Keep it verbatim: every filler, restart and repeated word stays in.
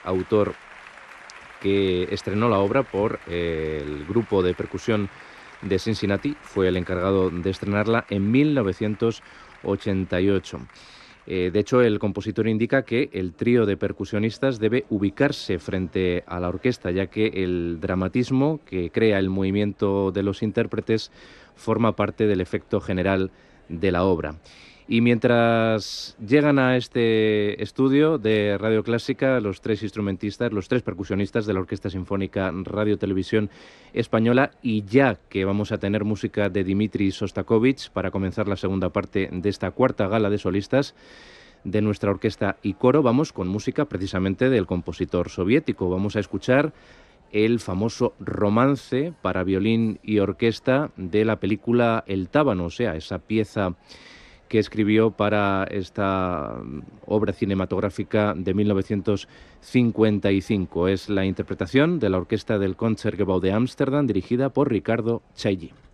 autor que estrenó la obra por eh, el grupo de percusión de Cincinnati, fue el encargado de estrenarla en mil novecientos ochenta y ocho. Eh, de hecho, el compositor indica que el trío de percusionistas debe ubicarse frente a la orquesta, ya que el dramatismo que crea el movimiento de los intérpretes forma parte del efecto general de la obra. Y mientras llegan a este estudio de Radio Clásica los tres instrumentistas, los tres percusionistas de la Orquesta Sinfónica Radio Televisión Española, y ya que vamos a tener música de Dmitri Sostakovich para comenzar la segunda parte de esta cuarta gala de solistas de nuestra orquesta y coro, vamos con música precisamente del compositor soviético. Vamos a escuchar el famoso romance para violín y orquesta de la película El Tábano, o sea, esa pieza que escribió para esta obra cinematográfica de mil novecientos cincuenta y cinco. Es la interpretación de la orquesta del Concertgebouw de Ámsterdam, dirigida por Ricardo Chailly.